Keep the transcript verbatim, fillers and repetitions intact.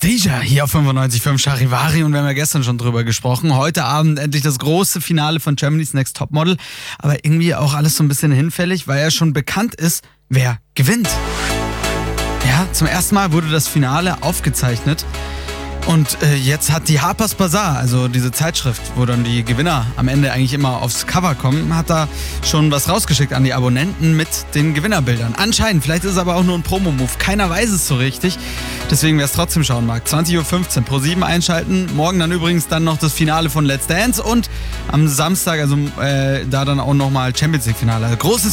Anastasia hier auf fünfundneunzig Komma fünf Charivari und wir haben ja gestern schon drüber gesprochen. Heute Abend endlich das große Finale von Germany's Next Topmodel, aber irgendwie auch alles so ein bisschen hinfällig, weil ja schon bekannt ist, wer gewinnt. Ja, zum ersten Mal wurde das Finale aufgezeichnet. Und äh, jetzt hat die Harper's Bazaar, also diese Zeitschrift, wo dann die Gewinner am Ende eigentlich immer aufs Cover kommen, hat da schon was rausgeschickt an die Abonnenten mit den Gewinnerbildern. Anscheinend, vielleicht ist es aber auch nur ein Promo-Move. Keiner weiß es so richtig. Deswegen, wer es trotzdem schauen mag, zwanzig Uhr fünfzehn Pro sieben einschalten. Morgen dann übrigens dann noch das Finale von Let's Dance und am Samstag, also äh, da dann auch nochmal Champions League Finale. Also großes